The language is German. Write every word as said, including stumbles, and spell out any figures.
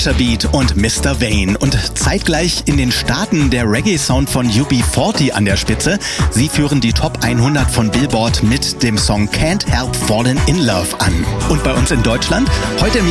Culture Beat und Mister Vane. Und zeitgleich in den Staaten der Reggae-Sound von U B vierzig an der Spitze. Sie führen die Top hundert von Billboard mit dem Song Can't Help Falling in Love an. Und bei uns in Deutschland heute im